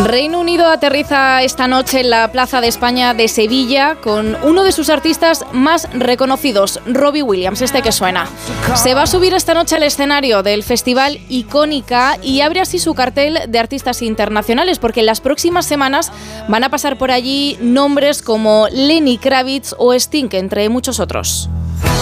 Reino Unido aterriza esta noche en la Plaza de España de Sevilla con uno de sus artistas más reconocidos, Robbie Williams, que suena. Se va a subir esta noche al escenario del festival Icónica y abre así su cartel de artistas internacionales, porque en las próximas semanas van a pasar por allí nombres como Lenny Kravitz o Sting, entre muchos otros.